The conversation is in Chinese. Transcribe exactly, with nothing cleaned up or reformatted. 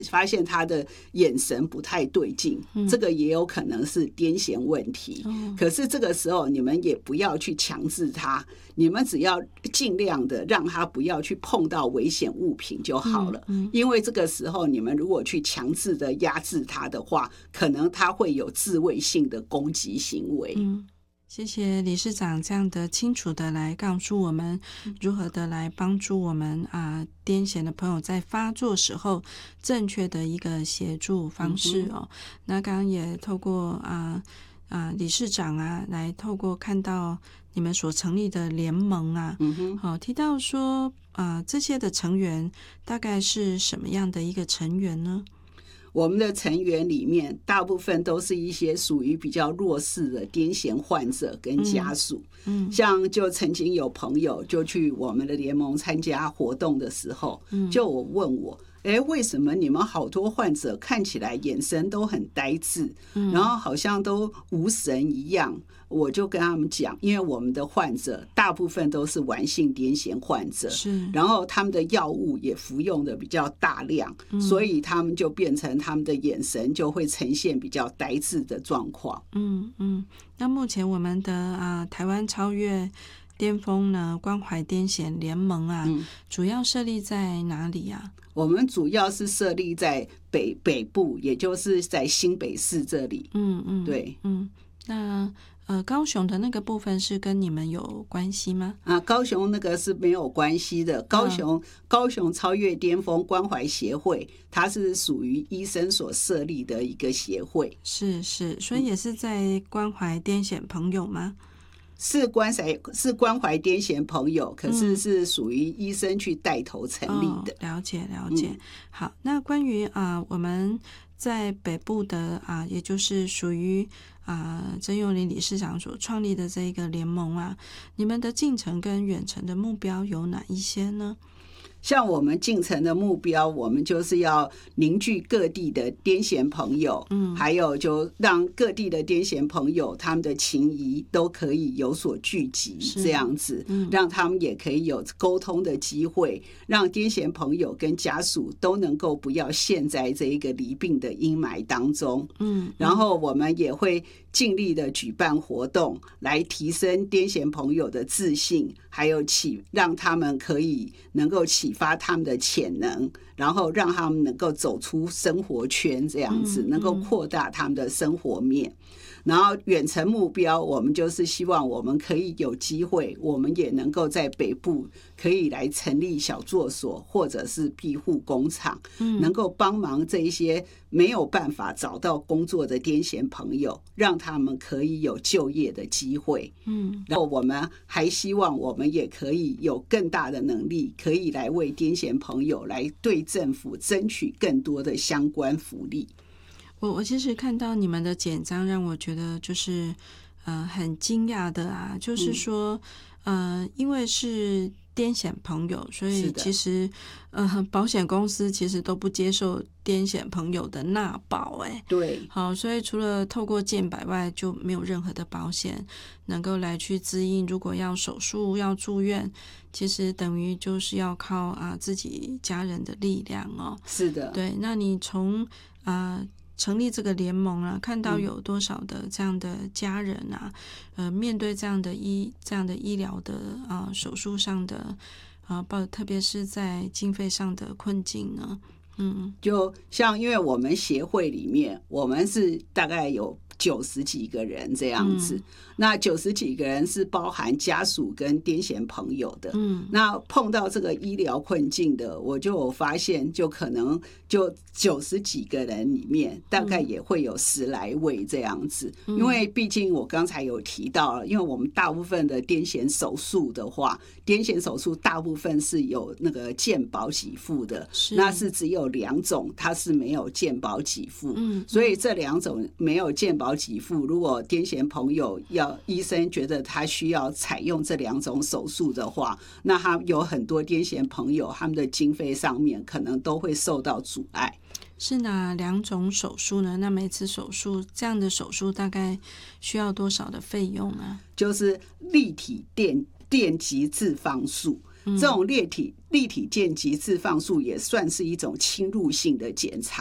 发现他的眼神不太对劲，嗯、这个也有可能是癫痫问题。哦、可是这个时候你们也不要去强制他，你们只要尽量的让他不要去碰到危险物品就好了。嗯嗯、因为这个时候你们如果去强制的压制他的话，可能他会有自卫性的攻击行为。 嗯，谢谢理事长这样的清楚的来告诉我们如何的来帮助我们啊癫痫的朋友在发作时候正确的一个协助方式哦。嗯、那刚刚也透过啊啊理事长啊来透过看到你们所成立的联盟啊，嗯哼，好、哦、提到说啊这些的成员大概是什么样的一个成员呢？ 我们的成员里面大部分都是一些属于比较弱势的癫痫患者跟家属。嗯嗯、像就曾经有朋友就去我们的联盟参加活动的时候，嗯、就我问我，哎，为什么你们好多患者看起来眼神都很呆滞，嗯、然后好像都无神一样？我就跟他们讲，因为我们的患者大部分都是晚性癫痫患者，是，然后他们的药物也服用的比较大量，嗯、所以他们就变成他们的眼神就会呈现比较呆滞的状况。 嗯嗯，那目前我们的啊台湾超越巅峰呢关怀癫痫联盟啊，嗯、主要设立在哪里啊？ 我们主要是设立在北北部，也就是在新北市这里。嗯嗯，对， 嗯，那呃高雄的那个部分是跟你们有关系吗？ 啊，高雄那个是没有关系的。高雄、嗯、高雄超越巅峰关怀协会，它是属于医生所设立的一个协会。 是是，所以也是在关怀癫痫朋友吗？ 是关怀是关怀癫痫朋友，可是是属于医生去带头成立的。 嗯哦、了解了解。嗯、好，那关于啊、呃、我们在北部的啊、呃，也就是属于啊、呃、曾佑霖理事长所创立的这一个联盟啊，你们的进程跟远程的目标有哪一些呢？ 像我们进程的目标，我们就是要凝聚各地的癫痫朋友，嗯，还有就让各地的癫痫朋友他们的情谊都可以有所聚集，这样子，嗯，让他们也可以有沟通的机会，让癫痫朋友跟家属都能够不要陷在这一个离病的阴霾当中，嗯，然后我们也会尽力的举办活动，来提升癫痫朋友的自信，还有启让他们可以能够启发他们的潜能，然后让他们能够走出生活圈，这样子能够扩大他们的生活面。然后远程目标，我们就是希望我们可以有机会，我们也能够在北部可以来成立小作所或者是庇护工厂，能够帮忙这一些没有办法找到工作的癫痫朋友，让他们可以有就业的机会。嗯，然后我们还希望我们也可以有更大的能力，可以来为癫痫朋友来对政府争取更多的相关福利。 我我其实看到你们的简章，让我觉得就是呃很惊讶的啊，就是说、嗯、呃因为是癫痫朋友，所以其实呃保险公司其实都不接受癫痫朋友的纳保，哎， 对， 好，所以除了透过健保外，就没有任何的保险能够来去支应，如果要手术要住院，其实等于就是要靠啊自己家人的力量哦。 是的， 对，那你从啊。成立这个联盟啊，看到有多少的这样的家人啊，嗯、呃，面对这样的医这样的医疗的啊、呃、手术上的啊，包、呃、特别是在经费上的困境呢？嗯， 就像因为我们协会里面，我们是大概有九十几个人这样子，嗯、那九十几个人是包含家属跟癫痫朋友的。嗯，那碰到这个医疗困境的，我就有发现，就可能就九十几个人里面，大概也会有十来位这样子。嗯、因为毕竟我刚才有提到了，因为我们大部分的癫痫手术的话，癫痫手术大部分是有那个健保给付的，是那是只有两种，它是没有健保给付。嗯，所以这两种没有健保给付，如果癫痫朋友要医生觉得他需要采用这两种手术的话，那他有很多癫痫朋友他们的经费上面可能都会受到阻碍。 是哪两种手术呢？那每次手术这样的手术大概需要多少的费用啊？ 就是立体电电极置放术。 这种立体立体键及自放术也算是一种侵入性的检查。